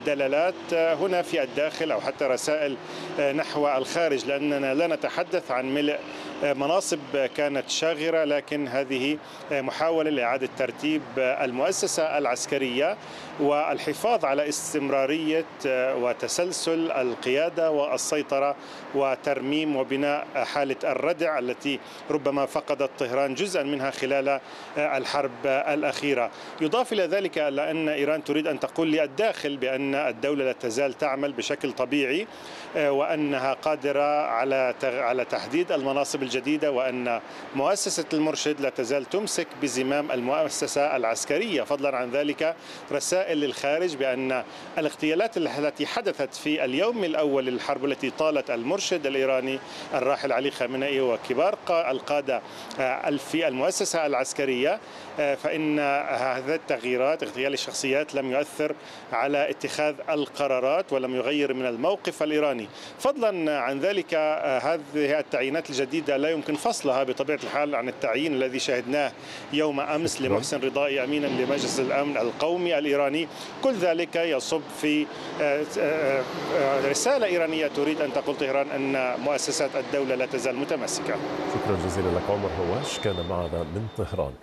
دلالات هنا في الداخل أو حتى رسائل نحو الخارج، لأننا لا نتحدث عن ملء مناصب كانت شاغرة، لكن هذه محاولة لإعادة ترتيب المؤسسة العسكرية والحفاظ على استمرارية وتسلسل القيادة والسيطرة وترميم وبناء حالة الردع التي ربما فقدت طهران جزءا منها خلال الحرب الأخيرة. يضاف إلى ذلك أن إيران تريد أن تقول للداخل بأن الدولة لا تزال تعمل بشكل طبيعي، وأنها قادرة على تحديد المناصب الجديدة، وأن مؤسسة المرشد لا تزال تمسك بزمام المؤسسة العسكرية. فضلا عن ذلك رسائل للخارج بأن الاغتيالات التي حدثت في اليوم الأول للحرب التي طالت المرشد الإيراني الراحل علي خامنئي وكبار القادة في المؤسسة العسكرية، فإن هذه التغييرات اغتيال الشخصيات لم يؤثر على اتخاذ القرارات ولم يغير من الموقف الإيراني. فضلا عن ذلك هذه التعيينات الجديدة لا يمكن فصلها بطبيعة الحال عن التعيين الذي شاهدناه يوم أمس لمحسن رضائي أمينا لمجلس الأمن القومي الإيراني. كل ذلك يصب في رسالة إيرانية تريد أن تقول طهران أن مؤسسات الدولة لا تزال متمسكة. شكرا جزيلا لك عمر هواش، كان معنا من طهران.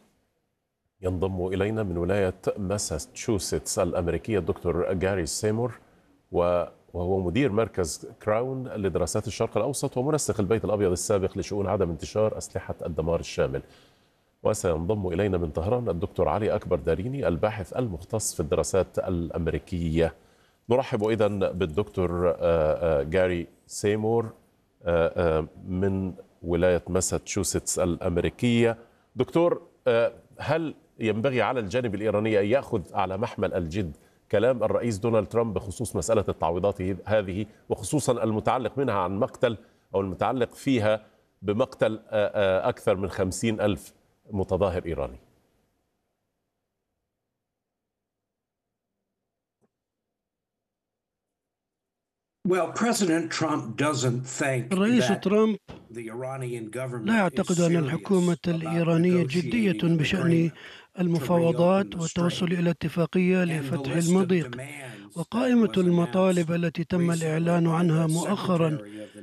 ينضم إلينا من ولاية ماساتشوستس الأمريكية الدكتور جاري سيمور، وهو مدير مركز كراون لدراسات الشرق الأوسط ومنسق البيت الأبيض السابق لشؤون عدم انتشار أسلحة الدمار الشامل. وسينضم إلينا من طهران الدكتور علي أكبر داريني الباحث المختص في الدراسات الأمريكية. نرحب إذا بالدكتور جاري سيمور من ولاية ماساتشوستس الأمريكية. دكتور، هل ينبغي على الجانب الإيراني أن يأخذ على محمل الجد كلام الرئيس دونالد ترامب بخصوص مسألة التعويضات هذه، وخصوصا المتعلق منها عن مقتل أو المتعلق فيها بمقتل أكثر من 50,000 متظاهر إيراني؟ الرئيس ترامب لا يعتقد أن الحكومة الإيرانية جدية بشأن المفاوضات والتوصل إلى اتفاقية لفتح المضيق، وقائمة المطالب التي تم الإعلان عنها مؤخرا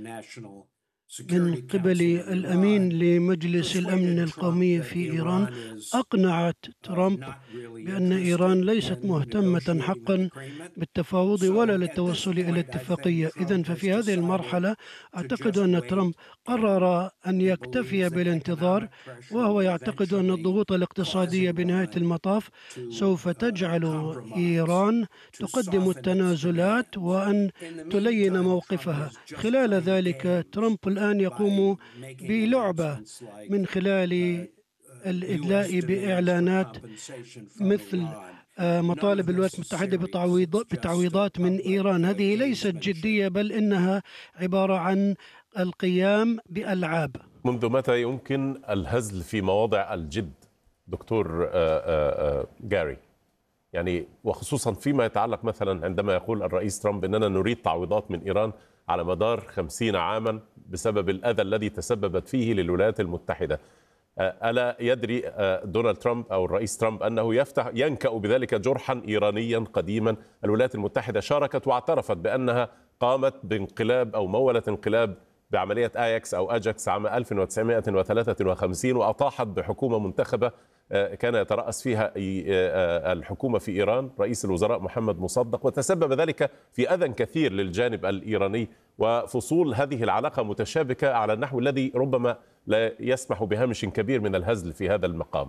من قبل الأمين لمجلس الأمن القومي في إيران أقنعت ترامب بأن إيران ليست مهتمة حقا بالتفاوض ولا للتوصل إلى اتفاقية. إذن ففي هذه المرحلة أعتقد أن ترامب قرر أن يكتفي بالانتظار، وهو يعتقد أن الضغوط الاقتصادية بنهاية المطاف سوف تجعل إيران تقدم التنازلات وأن تلين موقفها. خلال ذلك ترامب الآن يقوم بلعبة من خلال الإدلاء بإعلانات مثل مطالب الولايات المتحدة بتعويضات من إيران. هذه ليست جدية، بل إنها عبارة عن القيام بألعاب. منذ متى يمكن الهزل في مواضع الجد دكتور جاري؟ يعني وخصوصا فيما يتعلق مثلا عندما يقول الرئيس ترامب أننا نريد تعويضات من إيران على مدار 50 عاما بسبب الأذى الذي تسببت فيه للولايات المتحدة. ألا يدري دونالد ترامب أو الرئيس ترامب أنه ينكأ بذلك جرحا إيرانيا قديما؟ الولايات المتحدة شاركت واعترفت بأنها قامت بانقلاب أو مولت انقلاب بعملية آياكس أو أجاكس عام 1953، وأطاحت بحكومة منتخبة كان يترأس فيها الحكومة في إيران رئيس الوزراء محمد مصدق، وتسبب ذلك في أذى كثير للجانب الإيراني، وفصول هذه العلاقة متشابكة على النحو الذي ربما لا يسمح بهامش كبير من الهزل في هذا المقام.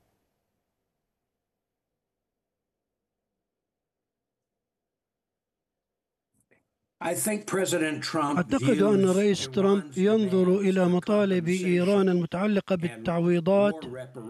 أعتقد أن الرئيس ترامب ينظر إلى مطالب إيران المتعلقة بالتعويضات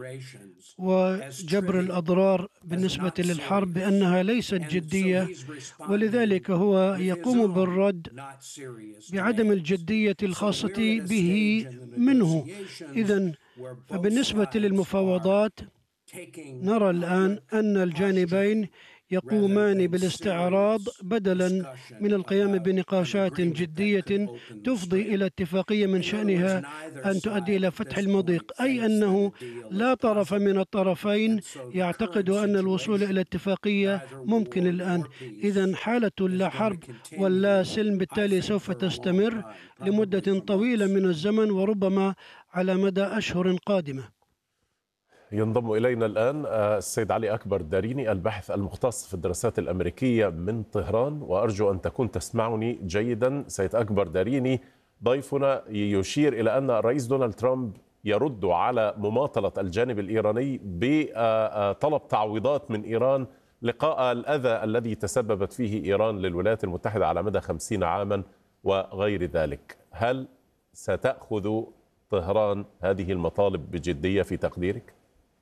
وجبر الأضرار بالنسبة للحرب بأنها ليست جدية، ولذلك هو يقوم بالرد بعدم الجدية الخاصة به منه. إذن فبالنسبة للمفاوضات نرى الآن أن الجانبين يقومان بالاستعراض بدلا من القيام بنقاشات جدية تفضي إلى اتفاقية من شأنها أن تؤدي إلى فتح المضيق، أي أنه لا طرف من الطرفين يعتقد أن الوصول إلى اتفاقية ممكن الآن. إذن حالة اللا حرب واللا سلم بالتالي سوف تستمر لمدة طويلة من الزمن وربما على مدى أشهر قادمة. ينضم إلينا الآن السيد علي أكبر داريني، الباحث المختص في الدراسات الأمريكية من طهران، وأرجو أن تكون تسمعني جيدا. سيد أكبر داريني، ضيفنا يشير إلى أن الرئيس دونالد ترامب يرد على مماطلة الجانب الإيراني بطلب تعويضات من إيران لقاء الأذى الذي تسببت فيه إيران للولايات المتحدة على مدى 50 عاما وغير ذلك. هل ستأخذ طهران هذه المطالب بجدية في تقديرك؟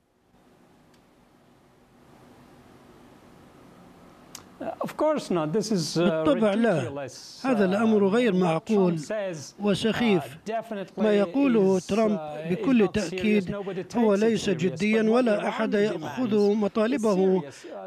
بالطبع لا، هذا الأمر غير معقول وسخيف. ما يقوله ترامب بكل تأكيد هو ليس جديا، ولا أحد يأخذ مطالبه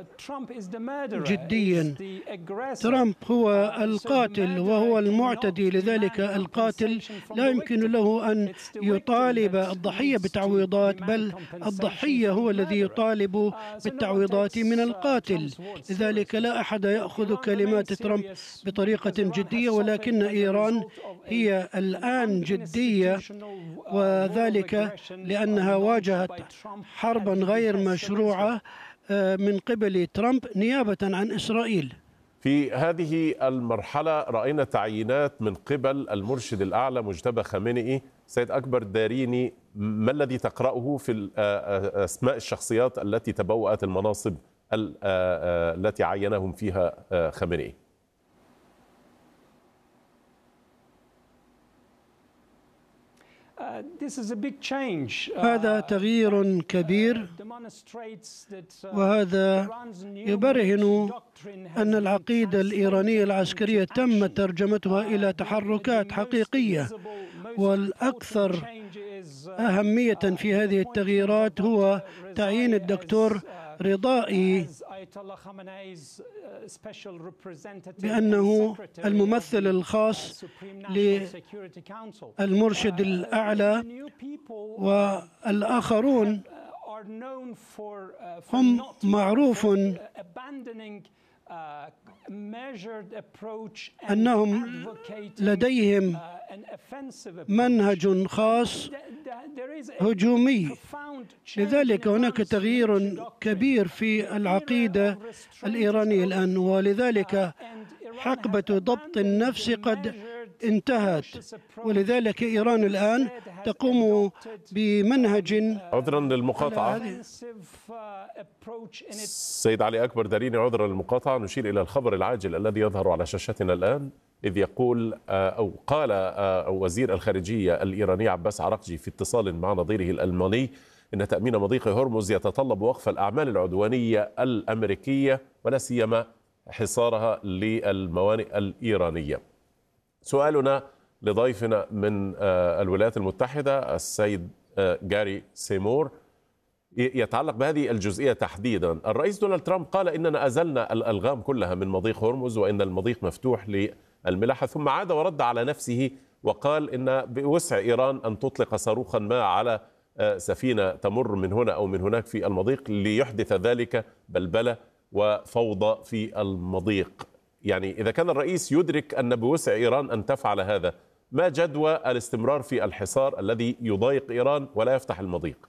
جديا. ترامب هو القاتل وهو المعتدي، لذلك القاتل لا يمكن له أن يطالب الضحية بتعويضات، بل الضحية هو الذي يطالب بالتعويضات من القاتل. لذلك لا أحد يأخذ كلمات ترامب بطريقة جدية، ولكن إيران هي الآن جدية، وذلك لأنها واجهت حربا غير مشروعة من قبل ترامب نيابة عن إسرائيل. في هذه المرحلة رأينا تعيينات من قبل المرشد الأعلى مجتبى خامنئي. سيد أكبر داريني، ما الذي تقرأه في أسماء الشخصيات التي تبوأت المناصب التي عينهم فيها خامنئي؟ هذا تغيير كبير، وهذا يبرهن أن العقيدة الإيرانية العسكرية تم ترجمتها إلى تحركات حقيقية. والأكثر أهمية في هذه التغييرات هو تعيين الدكتور رضائي بأنه الممثل الخاص للمرشد الأعلى، والآخرون هم معروف أنهم لديهم منهج خاص هجومي. لذلك هناك تغيير كبير في العقيدة الإيرانية الآن، ولذلك حقبة ضبط النفس قد انتهت، ولذلك إيران الآن تقوم بمنهج. عذرا للمقاطعة سيد علي أكبر داريني، عذرا للمقاطعة. نشير إلى الخبر العاجل الذي يظهر على شاشتنا الآن، إذ يقول أو قال وزير الخارجية الإيراني عباس عراقجي في اتصال مع نظيره الألماني إن تأمين مضيق هرمز يتطلب وقف الأعمال العدوانية الأمريكية ولا سيما حصارها للموانئ الإيرانية. سؤالنا لضيفنا من الولايات المتحدة السيد جاري سيمور يتعلق بهذه الجزئية تحديدا. الرئيس دونالد ترامب قال إننا أزلنا الألغام كلها من مضيق هرمز وإن المضيق مفتوح للملاحة، ثم عاد ورد على نفسه وقال إن بوسع إيران أن تطلق صاروخا ما على سفينة تمر من هنا أو من هناك في المضيق ليحدث ذلك بلبلة وفوضى في المضيق. يعني إذا كان الرئيس يدرك أن بوسع إيران أن تفعل هذا، ما جدوى الاستمرار في الحصار الذي يضايق إيران ولا يفتح المضيق؟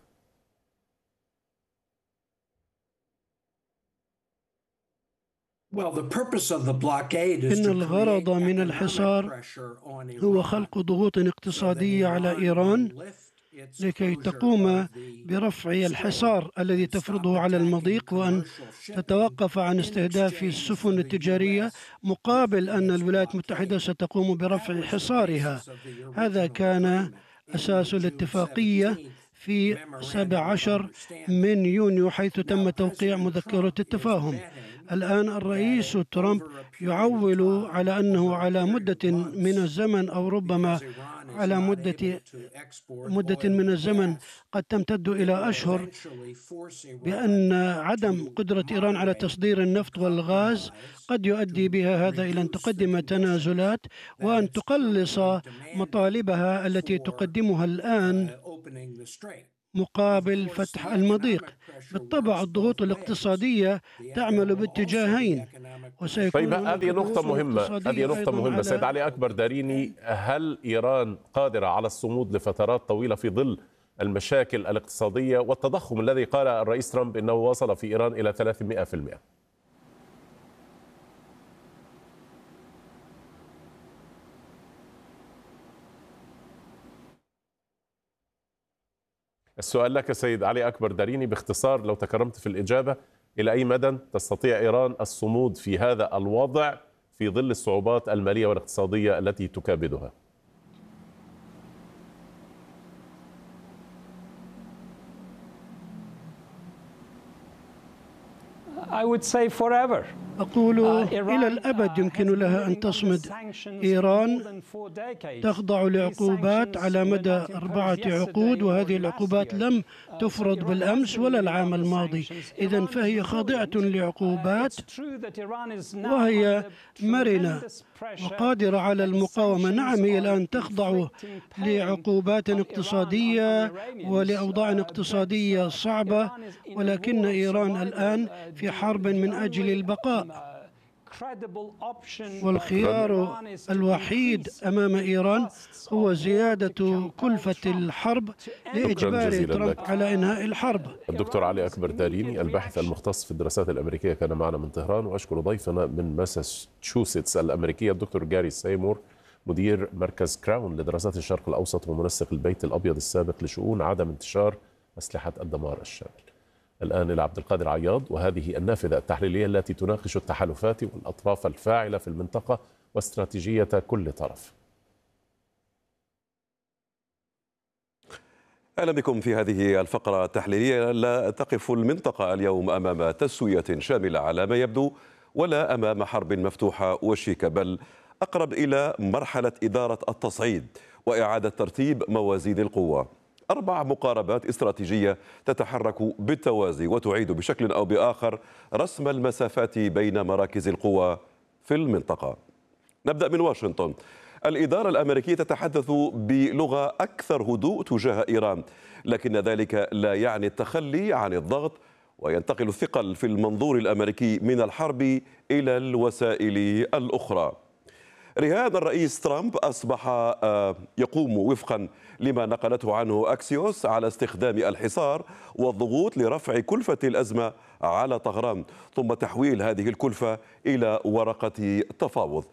إن الغرض من الحصار هو خلق ضغوط اقتصادية على إيران لكي تقوم برفع الحصار الذي تفرضه على المضيق، وأن تتوقف عن استهداف السفن التجارية، مقابل أن الولايات المتحدة ستقوم برفع حصارها. هذا كان أساس الاتفاقية في 17 من يونيو، حيث تم توقيع مذكرة التفاهم. الآن الرئيس ترامب يعول على أنه على مدة من الزمن أو ربما على مدة من الزمن قد تمتد إلى أشهر، بأن عدم قدرة إيران على تصدير النفط والغاز قد يؤدي بها هذا إلى أن تقدم تنازلات وأن تقلص مطالبها التي تقدمها الآن مقابل فتح المضيق. بالطبع الضغوط الاقتصادية تعمل باتجاهين، طيب هذه نقطة مهمة سيد علي أكبر داريني. هل إيران قادرة على الصمود لفترات طويلة في ظل المشاكل الاقتصادية والتضخم الذي قال الرئيس ترامب أنه وصل في إيران إلى 300%؟ السؤال لك سيد علي أكبر داريني باختصار لو تكرمت في الإجابة، إلى أي مدى تستطيع إيران الصمود في هذا الوضع في ظل الصعوبات المالية والاقتصادية التي تكابدها؟ أقول إلى الأبد يمكن لها أن تصمد. إيران تخضع لعقوبات على مدى 4 عقود، وهذه العقوبات لم تفرض بالأمس ولا العام الماضي. إذن فهي خاضعة لعقوبات وهي مرنة وقادرة على المقاومة. نعم، هي الآن تخضع لعقوبات اقتصادية ولأوضاع اقتصادية صعبة، ولكن إيران الآن في حرب من أجل البقاء، والخيار الوحيد أمام إيران هو زيادة كلفة الحرب لإجبار ترامب على إنهاء الحرب. الدكتور علي أكبر داريني الباحث المختص في الدراسات الأمريكية كان معنا من طهران، وأشكر ضيفنا من ماساتشوستس الأمريكية الدكتور جاري سيمور مدير مركز كراون لدراسات الشرق الأوسط ومنسق البيت الأبيض السابق لشؤون عدم انتشار أسلحة الدمار الشامل. الآن إلى عبد القادر عياض وهذه النافذة التحليلية التي تناقش التحالفات والأطراف الفاعلة في المنطقة واستراتيجية كل طرف. أهلا بكم في هذه الفقرة التحليلية. لا تقف المنطقة اليوم أمام تسوية شاملة على ما يبدو، ولا أمام حرب مفتوحة وشيكة، بل أقرب إلى مرحلة إدارة التصعيد وإعادة ترتيب موازين القوة. 4 مقاربات استراتيجية تتحرك بالتوازي وتعيد بشكل أو بآخر رسم المسافات بين مراكز القوى في المنطقة. نبدأ من واشنطن. الإدارة الأمريكية تتحدث بلغة أكثر هدوء تجاه إيران، لكن ذلك لا يعني التخلي عن الضغط، وينتقل الثقل في المنظور الأمريكي من الحرب إلى الوسائل الأخرى. رهان الرئيس ترامب أصبح يقوم وفقا لما نقلته عنه أكسيوس على استخدام الحصار والضغوط لرفع كلفة الأزمة على طهران، ثم تحويل هذه الكلفة إلى ورقة تفاوض.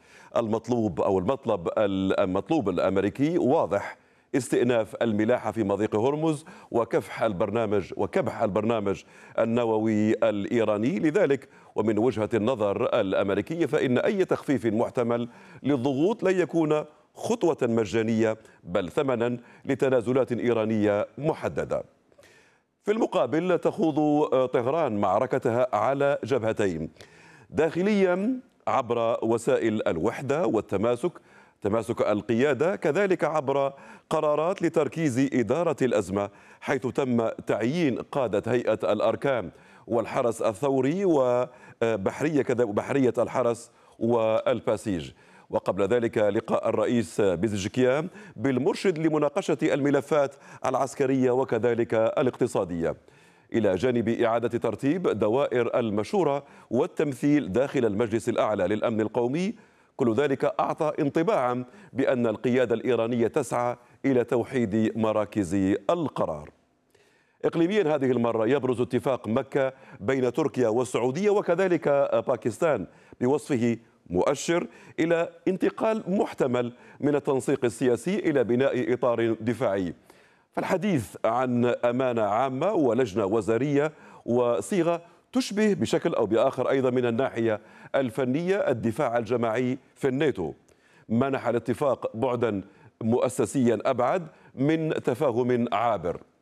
المطلوب الأمريكي واضح: استئناف الملاحة في مضيق هرمز وكبح البرنامج النووي الإيراني. لذلك ومن وجهة النظر الأمريكية فإن أي تخفيف محتمل للضغوط لن يكون خطوة مجانية، بل ثمنا لتنازلات إيرانية محددة. في المقابل تخوض طهران معركتها على جبهتين: داخليا عبر وسائل الوحدة والتماسك، تماسك القيادة، كذلك عبر قرارات لتركيز إدارة الأزمة، حيث تم تعيين قادة هيئة الأركان والحرس الثوري وبحرية الحرس والباسيج. وقبل ذلك لقاء الرئيس بيزجكيان بالمرشد لمناقشة الملفات العسكرية وكذلك الاقتصادية، إلى جانب إعادة ترتيب دوائر المشورة والتمثيل داخل المجلس الأعلى للأمن القومي. كل ذلك أعطى انطباعا بأن القيادة الإيرانية تسعى إلى توحيد مراكز القرار. إقليميا هذه المرة يبرز اتفاق مكة بين تركيا والسعودية وكذلك باكستان بوصفه مؤشر إلى انتقال محتمل من التنسيق السياسي إلى بناء إطار دفاعي. فالحديث عن أمانة عامة ولجنة وزارية وصيغة تشبه بشكل أو بآخر أيضا من الناحية الفنية الدفاع الجماعي في الناتو، منح الاتفاق بعدا مؤسسيا أبعد من تفاهم عابر.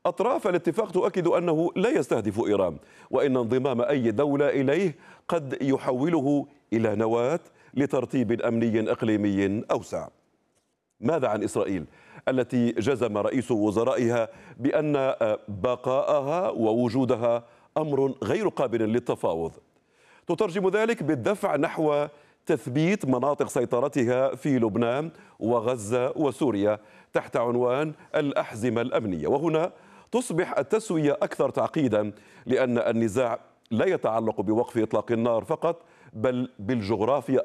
أطراف الاتفاق تؤكد أنه لا يستهدف إيران، وإن انضمام أي دولة إليه قد يحوله إلى نواة لترتيب أمني إقليمي أوسع. ماذا عن إسرائيل التي جزم رئيس وزرائها بأن بقاءها ووجودها أمر غير قابل للتفاوض؟ تترجم ذلك بالدفع نحو تثبيت مناطق سيطرتها في لبنان وغزة وسوريا تحت عنوان الأحزمة الأمنية. وهنا تصبح التسوية أكثر تعقيدا، لأن النزاع لا يتعلق بوقف إطلاق النار فقط، بل بالجغرافيا